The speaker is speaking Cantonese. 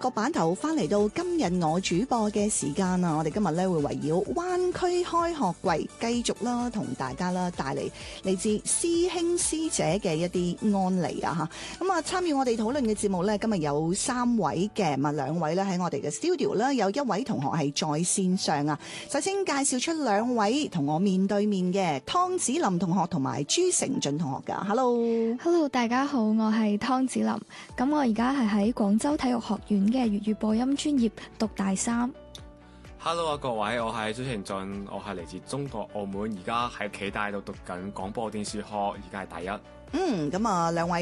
個版頭翻嚟到今日我主播嘅時間啊！我哋今日咧會圍繞灣區開學季繼續啦，同大家啦帶嚟嚟自師兄師姐嘅一啲案例啊嚇！咁啊參與我哋討論嘅節目咧，今日有3位嘅，2位咧喺我哋嘅 studio 啦，有1位同學係在線上啊。首先介紹出2位同我面對面嘅湯子霖同學同埋朱成俊同學噶。Hello， 大家好，我係湯子霖。咁我而家係喺廣州體育學院嘅粵語播音專業讀大3。 Hello 啊，各位，我係朱成俊，我係嚟自中國澳門，而家喺暨大度讀緊廣播電視學，而家係大1。 咁啊，2位